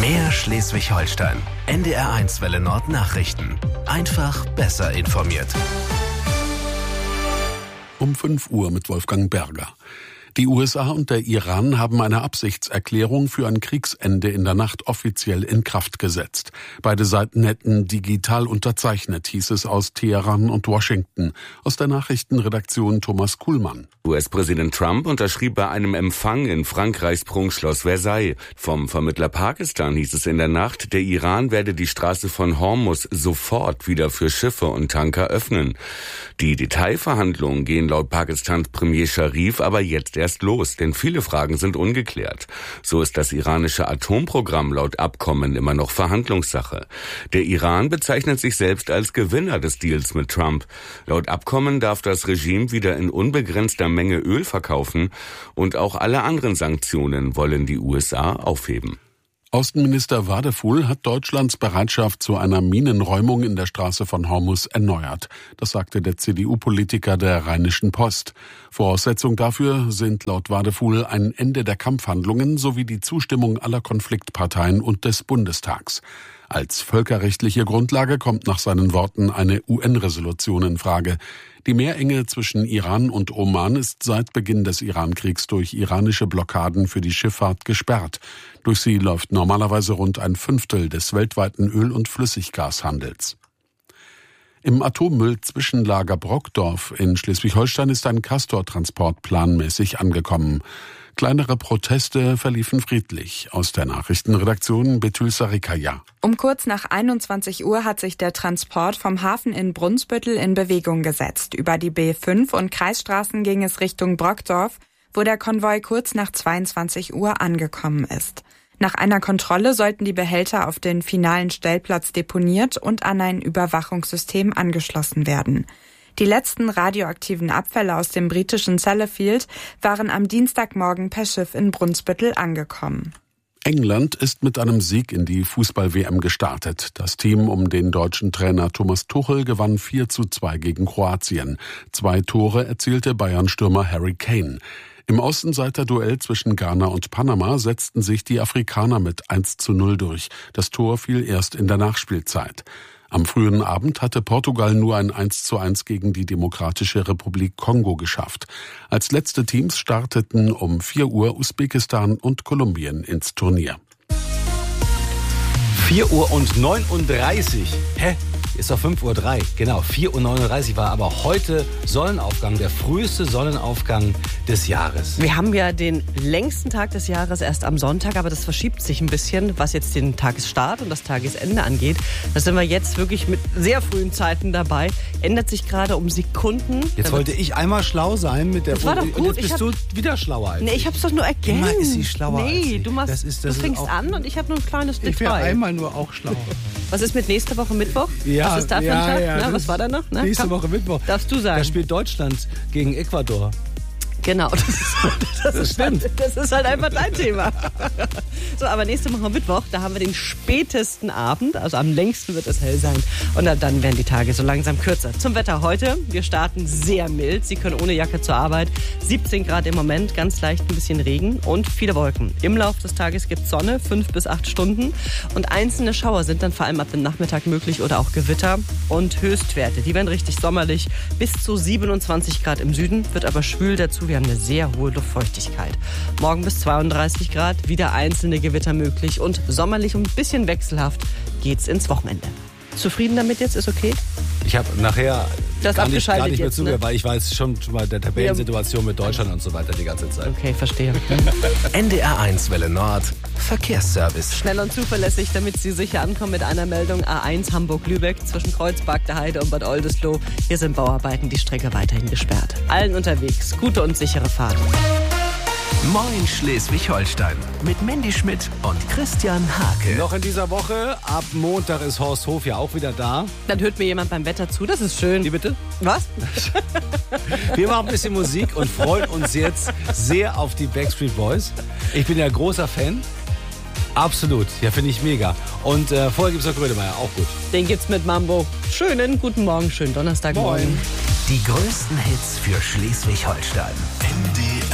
Mehr Schleswig-Holstein. NDR1 Welle Nord Nachrichten. Einfach besser informiert. Um 5 Uhr mit Wolfgang Berger. Die USA und der Iran haben eine Absichtserklärung für ein Kriegsende in der Nacht offiziell in Kraft gesetzt. Beide Seiten hätten digital unterzeichnet, hieß es aus Teheran und Washington. Aus der Nachrichtenredaktion Thomas Kuhlmann. US-Präsident Trump unterschrieb bei einem Empfang in Frankreichs Prunkschloss Versailles. Vom Vermittler Pakistan hieß es in der Nacht, der Iran werde die Straße von Hormuz sofort wieder für Schiffe und Tanker öffnen. Die Detailverhandlungen gehen laut Pakistans Premier Sharif aber jetzt erst los, denn viele Fragen sind ungeklärt. So ist das iranische Atomprogramm laut Abkommen immer noch Verhandlungssache. Der Iran bezeichnet sich selbst als Gewinner des Deals mit Trump. Laut Abkommen darf das Regime wieder in unbegrenzter Menge Öl verkaufen und auch alle anderen Sanktionen wollen die USA aufheben. Außenminister Wadefuhl hat Deutschlands Bereitschaft zu einer Minenräumung in der Straße von Hormuz erneuert. Das sagte der CDU-Politiker der Rheinischen Post. Voraussetzung dafür sind laut Wadefuhl ein Ende der Kampfhandlungen sowie die Zustimmung aller Konfliktparteien und des Bundestags. Als völkerrechtliche Grundlage kommt nach seinen Worten eine UN-Resolution in Frage. Die Meerenge zwischen Iran und Oman ist seit Beginn des Iran-Kriegs durch iranische Blockaden für die Schifffahrt gesperrt. Durch sie läuft normalerweise rund 1/5 des weltweiten Öl- und Flüssiggashandels. Im Atommüll-Zwischenlager Brockdorf in Schleswig-Holstein ist ein Castor-Transport planmäßig angekommen. Kleinere Proteste verliefen friedlich. Aus der Nachrichtenredaktion Betül Sarikaya. Um kurz nach 21 Uhr hat sich der Transport vom Hafen in Brunsbüttel in Bewegung gesetzt. Über die B5 und Kreisstraßen ging es Richtung Brockdorf, wo der Konvoi kurz nach 22 Uhr angekommen ist. Nach einer Kontrolle sollten die Behälter auf den finalen Stellplatz deponiert und an ein Überwachungssystem angeschlossen werden. Die letzten radioaktiven Abfälle aus dem britischen Sellafield waren am Dienstagmorgen per Schiff in Brunsbüttel angekommen. England ist mit einem Sieg in die Fußball-WM gestartet. Das Team um den deutschen Trainer Thomas Tuchel gewann 4:2 gegen Kroatien. 2 Tore erzielte Bayern-Stürmer Harry Kane. Im Außenseiter-Duell zwischen Ghana und Panama setzten sich die Afrikaner mit 1:0 durch. Das Tor fiel erst in der Nachspielzeit. Am frühen Abend hatte Portugal nur ein 1:1 gegen die Demokratische Republik Kongo geschafft. Als letzte Teams starteten um 4 Uhr Usbekistan und Kolumbien ins Turnier. 4:39 Uhr. Hä? Ist doch 5:03 Uhr. Genau, 4:39 Uhr war aber heute Sonnenaufgang, der früheste Sonnenaufgang des Jahres. Wir haben ja den längsten Tag des Jahres erst am Sonntag, aber das verschiebt sich ein bisschen, was jetzt den Tagesstart und das Tagesende angeht. Da sind wir jetzt wirklich mit sehr frühen Zeiten dabei. Ändert sich gerade um Sekunden. Jetzt wollte ich einmal schlau sein mit der das war doch gut. Und jetzt bist du wieder schlauer als ich. Nee, ich hab's doch nur ergänzt. Immer ist sie schlauer als ich. Du fängst an und ich habe nur ein kleines Detail. Ich wäre einmal nur auch schlauer. Was ist mit nächster Woche Mittwoch? Ja, was ist da für ein Tag? Ja, was war da noch? Nächste Woche Mittwoch. Darfst du sagen. Da spielt Deutschland gegen Ecuador. Genau, das stimmt. Das ist halt einfach dein Thema. So, aber nächste Woche Mittwoch, da haben wir den spätesten Abend, also am längsten wird es hell sein. Und dann werden die Tage so langsam kürzer. Zum Wetter heute, wir starten sehr mild. Sie können ohne Jacke zur Arbeit. 17 Grad im Moment, ganz leicht ein bisschen Regen und viele Wolken. Im Laufe des Tages gibt es Sonne, 5 bis 8 Stunden. Und einzelne Schauer sind dann vor allem ab dem Nachmittag möglich oder auch Gewitter. Und Höchstwerte, die werden richtig sommerlich. Bis zu 27 Grad im Süden, wird aber schwül dazu. Wir haben eine sehr hohe Luftfeuchtigkeit. Morgen bis 32 Grad, wieder einzelne Gewitter möglich und sommerlich und ein bisschen wechselhaft geht's ins Wochenende. Zufrieden damit jetzt? Ist okay? Ich habe nachher gar nicht mehr zugehört, ne? weil ich weiß schon mal der Tabellensituation mit Deutschland und so weiter die ganze Zeit. Okay, verstehe. NDR1 Welle Nord Verkehrsservice. Schnell und zuverlässig, damit Sie sicher ankommen mit einer Meldung. A1 Hamburg-Lübeck zwischen Kreuzberg, der Heide und Bad Oldesloe. Hier sind Bauarbeiten, die Strecke weiterhin gesperrt. Allen unterwegs, gute und sichere Fahrt. Moin Schleswig-Holstein mit Mandy Schmidt und Christian Hake. Noch in dieser Woche, ab Montag ist Horst Hof ja auch wieder da. Dann hört mir jemand beim Wetter zu, das ist schön. Wie bitte? Was? Wir machen ein bisschen Musik und freuen uns jetzt sehr auf die Backstreet Boys. Ich bin ja großer Fan. Absolut, ja, finde ich mega. Und vorher gibt es noch Grönemeyer, auch gut. Den gibt's mit Mambo. Schönen guten Morgen, schönen Donnerstagmorgen. Die größten Hits für Schleswig-Holstein. NDR